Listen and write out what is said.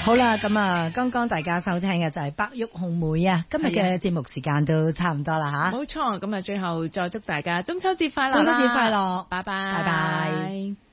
好啦，咁啊，剛剛大家收聽嘅就係白玉紅梅啊，今日嘅節目時間都差唔多啦吓。 冇錯，咁啊，最後再祝大家中秋節快樂啦！ 中秋節快樂， 拜拜， 拜拜。